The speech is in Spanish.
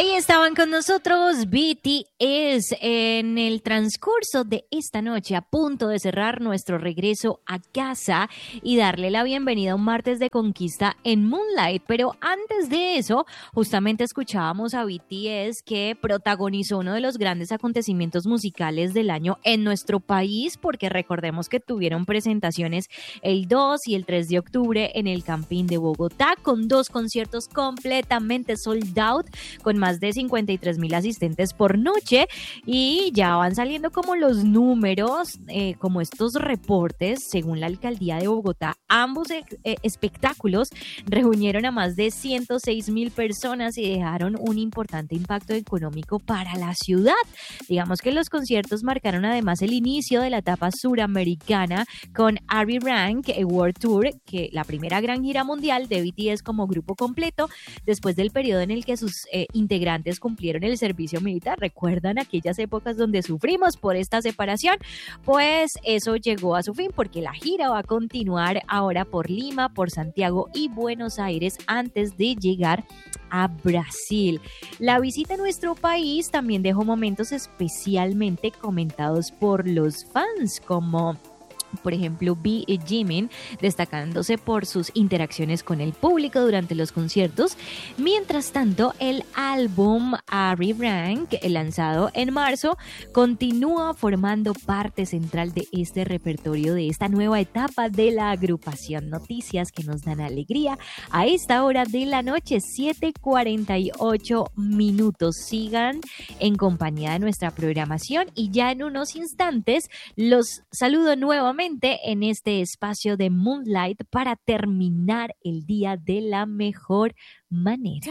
Ahí estaban con nosotros BTS en el transcurso de esta noche, a punto de cerrar nuestro regreso a casa y darle la bienvenida a un martes de conquista en Moonlight. Pero antes de eso, justamente escuchábamos a BTS, que protagonizó uno de los grandes acontecimientos musicales del año en nuestro país, porque recordemos que tuvieron presentaciones el 2 y el 3 de octubre en el Campín de Bogotá, con dos conciertos completamente sold out, con más de 53,000 asistentes por noche, y ya van saliendo como los números, como estos reportes. Según la alcaldía de Bogotá, ambos espectáculos reunieron a más de 106,000 personas y dejaron un importante impacto económico para la ciudad. Digamos que los conciertos marcaron además el inicio de la etapa suramericana con Ari Rank World Tour, que la primera gran gira mundial de BTS como grupo completo, después del periodo en el que sus integrantes cumplieron el servicio militar. ¿Recuerdan aquellas épocas donde sufrimos por esta separación? Pues eso llegó a su fin, porque la gira va a continuar ahora por Lima, por Santiago y Buenos Aires antes de llegar a Brasil. La visita a nuestro país también dejó momentos especialmente comentados por los fans, como por ejemplo Jimin, destacándose por sus interacciones con el público durante los conciertos. Mientras tanto, el álbum Ari Rank, lanzado en marzo, continúa formando parte central de este repertorio, de esta nueva etapa de la agrupación. Noticias que nos dan alegría a esta hora de la noche, 7:48. Sigan en compañía de nuestra programación y ya en unos instantes los saludo nuevamente en este espacio de Moonlight para terminar el día de la mejor manera.